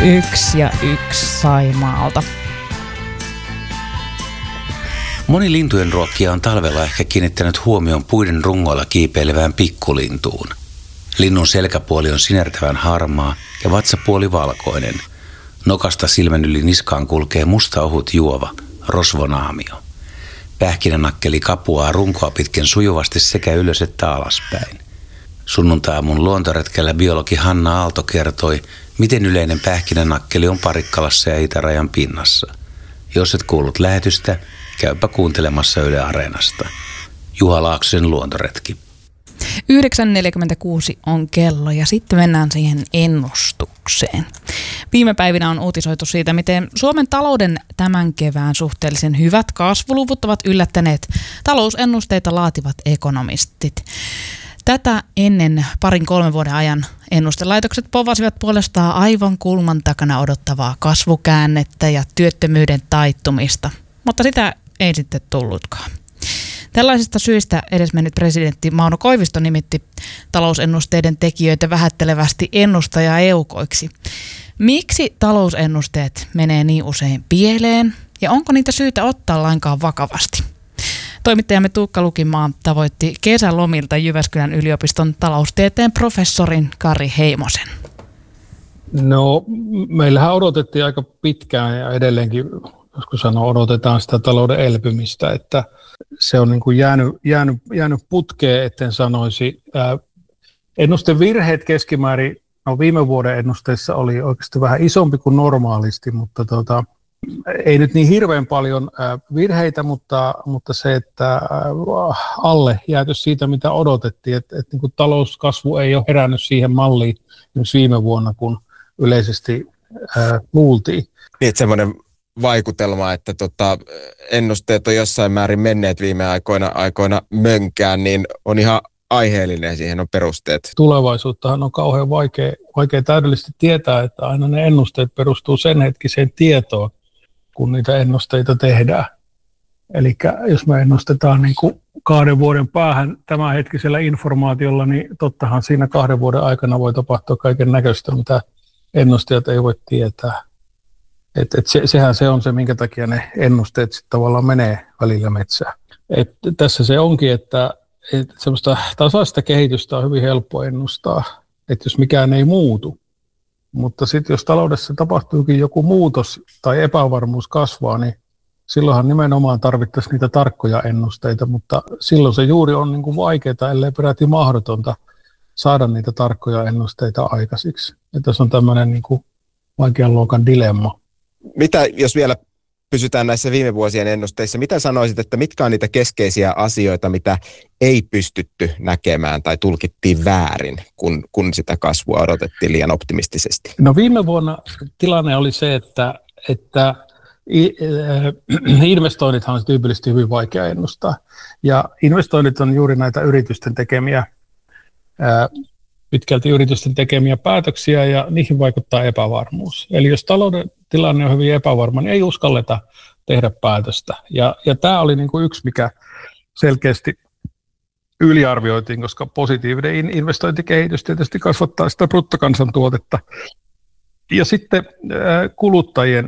1-1 Saimaalta. Moni lintujen ruokkija on talvella ehkä kiinnittänyt huomion puiden rungoilla kiipeilevään pikkulintuun. Linnun selkäpuoli on sinertävän harmaa ja vatsapuoli valkoinen. Nokasta silmän yli niskaan kulkee musta ohut juova, rosvonaamio. Pähkinänakkeli kapuaa runkoa pitkin sujuvasti sekä ylös että alaspäin. Sunnuntai-aamun luontoretkellä biologi Hanna Aalto kertoi, miten yleinen pähkinänakkeli on Parikkalassa ja itärajan pinnassa. Jos et kuullut lähetystä, käypä kuuntelemassa Yle Areenasta. Juha Laaksosen luontoretki. 9.46 on kello ja sitten mennään siihen ennustukseen. Viime päivinä on uutisoitu siitä, miten Suomen talouden tämän kevään suhteellisen hyvät kasvuluvut ovat yllättäneet talousennusteita laativat ekonomistit. Tätä ennen 2-3 vuoden ajan ennustelaitokset povasivat puolestaan aivan kulman takana odottavaa kasvukäännettä ja työttömyyden taittumista, mutta sitä ei sitten tullutkaan. Tällaisista syistä edesmennyt presidentti Mauno Koivisto nimitti talousennusteiden tekijöitä vähättelevästi ennustaja-eukoiksi. Miksi talousennusteet menee niin usein pieleen ja onko niitä syytä ottaa lainkaan vakavasti? Toimittajamme Tuukka Lukimaa tavoitti kesälomilta Jyväskylän yliopiston taloustieteen professorin Kari Heimosen. No, meillähän odotettiin aika pitkään ja edelleenkin, joskus sanoa, odotetaan sitä talouden elpymistä, että se on niin kuin jäänyt putkeen, etten sanoisi. Ennustevirheet keskimäärin, viime vuoden ennusteissa oli oikeasti vähän isompi kuin normaalisti, mutta ei nyt niin hirveän paljon virheitä, mutta se, että alle jääty siitä, mitä odotettiin, että niin kuin talouskasvu ei ole herännyt siihen malliin myös viime vuonna, kun yleisesti luultiin. Niin, että semmoinen vaikutelma, että ennusteet on jossain määrin menneet viime aikoina mönkään, niin on ihan aiheellinen ja siihen on perusteet. Tulevaisuuttahan on kauhean vaikea täydellisesti tietää, että aina ne ennusteet perustuu sen hetkiseen tietoon, kun niitä ennusteita tehdään. Eli jos me ennustetaan niin kuin 2 vuoden päähän tämänhetkisellä informaatiolla, niin tottahan siinä 2 vuoden aikana voi tapahtua kaiken näköistä, mitä ennustajat ei voi tietää. Sehän se on se, minkä takia ne ennusteet sitten tavallaan menee välillä metsään. Tässä se onkin, että semmoista tasaista kehitystä on hyvin helppo ennustaa, että jos mikään ei muutu. Mutta sitten jos taloudessa tapahtuukin joku muutos tai epävarmuus kasvaa, niin silloinhan nimenomaan tarvittaisiin niitä tarkkoja ennusteita, mutta silloin se juuri on niin kuin vaikeaa, ellei peräti mahdotonta saada niitä tarkkoja ennusteita aikaisiksi. Ja tässä on tämmöinen niin kuin vaikean luokan dilemma. Mitä, jos vielä pysytään näissä viime vuosien ennusteissa, mitä sanoisit, että mitkä on niitä keskeisiä asioita, mitä ei pystytty näkemään tai tulkittiin väärin, kun sitä kasvua odotettiin liian optimistisesti? No viime vuonna tilanne oli se, että investoinnithan on tyypillisesti hyvin vaikea ennustaa. Ja investoinnit on juuri näitä pitkälti yritysten tekemiä päätöksiä ja niihin vaikuttaa epävarmuus. Eli jos talouden tilanne on hyvin epävarma, niin ei uskalleta tehdä päätöstä. Ja tämä oli niin kuin yksi, mikä selkeästi yliarvioitiin, koska positiivinen investointikehitys tietysti kasvattaa sitä bruttokansantuotetta. Ja sitten kuluttajien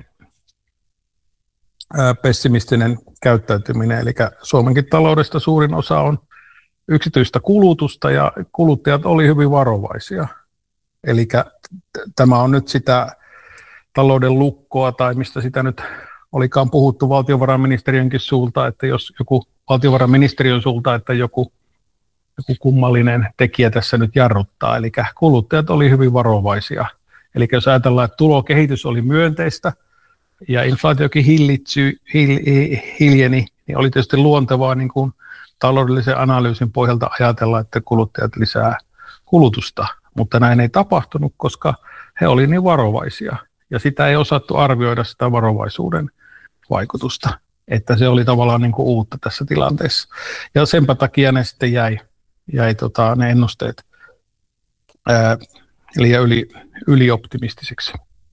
pessimistinen käyttäytyminen, eli Suomenkin taloudesta suurin osa on yksityistä kulutusta ja kuluttajat oli hyvin varovaisia. Eli tämä on nyt sitä talouden lukkoa tai mistä sitä nyt olikaan puhuttu valtiovarainministeriönkin suulta, että jos joku valtiovarainministeriön suulta, että joku kummallinen tekijä tässä nyt jarruttaa. Eli kuluttajat oli hyvin varovaisia. Eli jos ajatellaan, että tulokehitys oli myönteistä ja inflaatiokin hiljeni, niin oli tietysti luontevaa niin kuin taloudellisen analyysin pohjalta ajatella, että kuluttajat lisää kulutusta, mutta näin ei tapahtunut, koska he olivat niin varovaisia ja sitä ei osattu arvioida sitä varovaisuuden vaikutusta, että se oli tavallaan niin kuin uutta tässä tilanteessa. Ja senpä takia ne sitten jäi ne ennusteet liian ylioptimistisiksi.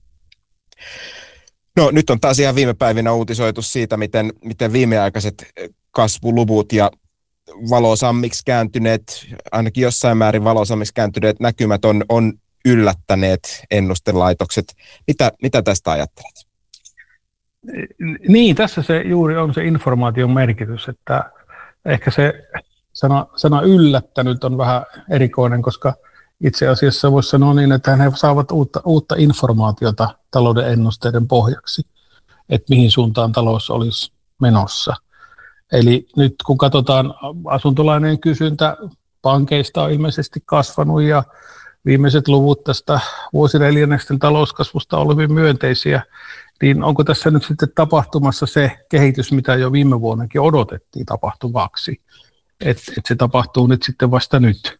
No nyt on taas ihan viime päivinä uutisoitu siitä, miten viimeaikaiset kasvuluvut ja valoisammiksi kääntyneet, ainakin jossain määrin valoisammiksi kääntyneet näkymät on yllättäneet ennustelaitokset. Mitä tästä ajattelet? Niin, tässä se juuri on se informaation merkitys, että ehkä se sana yllättänyt on vähän erikoinen, koska itse asiassa voisi sanoa niin, että he saavat uutta informaatiota talouden ennusteiden pohjaksi, että mihin suuntaan talous olisi menossa. Eli nyt kun katsotaan asuntolainojen kysyntä, pankeista on ilmeisesti kasvanut ja viimeiset luvut tästä vuosineljänneksen talouskasvusta on hyvin myönteisiä, niin onko tässä nyt sitten tapahtumassa se kehitys, mitä jo viime vuonnakin odotettiin tapahtuvaksi, että se tapahtuu nyt sitten vasta nyt.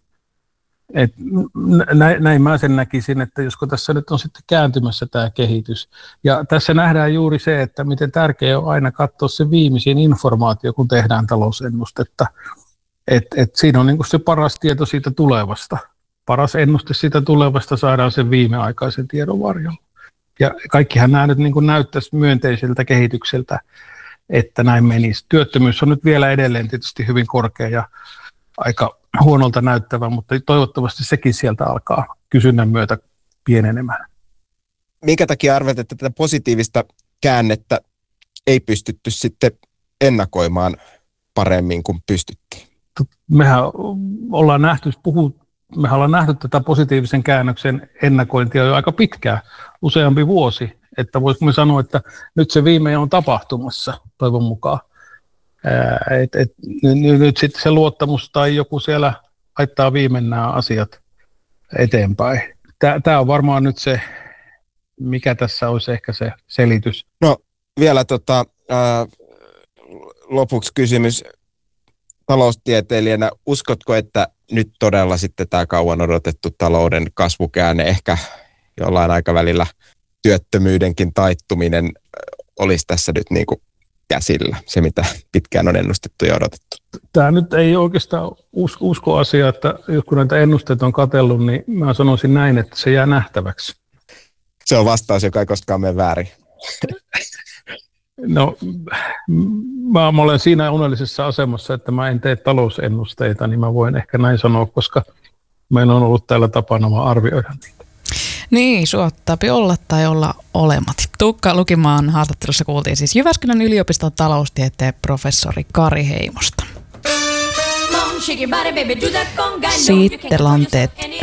Näin mä sen näkisin, että josko tässä nyt on sitten kääntymässä tämä kehitys. Ja tässä nähdään juuri se, että miten tärkeää on aina katsoa se viimeisin informaatio, kun tehdään talousennustetta. Et siinä on niin kuin se paras tieto siitä tulevasta. Paras ennuste siitä tulevasta saadaan sen viimeaikaisen tiedon varjolla. Ja kaikkihan nämä nyt niin kuin näyttäisi myönteiseltä kehitykseltä, että näin menisi. Työttömyys on nyt vielä edelleen tietysti hyvin korkea ja aika huonolta näyttävä, mutta toivottavasti sekin sieltä alkaa kysynnän myötä pienenemään. Minkä takia arvelet, että tätä positiivista käännettä ei pystytty sitten ennakoimaan paremmin kuin pystyttiin? Mehän ollaan nähty tätä positiivisen käännöksen ennakointia jo aika pitkään, useampi vuosi, että voisimme sanoa, että nyt se viimein on tapahtumassa, toivon mukaan. Nyt sitten se luottamus tai joku siellä laittaa viimein nämä asiat eteenpäin. Tämä on varmaan nyt se, mikä tässä olisi ehkä se selitys. No vielä lopuksi kysymys taloustieteilijänä. Uskotko, että nyt todella sitten tämä kauan odotettu talouden kasvukäänne, ehkä jollain aikavälillä työttömyydenkin taittuminen olisi tässä nyt niin kuin käsillä, se mitä pitkään on ennustettu ja odotettu? Tämä nyt ei oikeastaan uskoasia, että kun näitä ennusteita on katsellut, niin mä sanoisin näin, että se jää nähtäväksi. Se on vastaus, joka ei koskaan mene väärin. No, mä olen siinä onnellisessa asemassa, että mä en tee talousennusteita, niin mä voin ehkä näin sanoa, koska meillä on ollut täällä tapana arvioida niitä. Niin, suottaapi olla tai olla olematta. Tuukka Lukimaan haastattelussa kuultiin siis Jyväskylän yliopiston taloustieteen professori Kari Heimosta. Sitten lanteet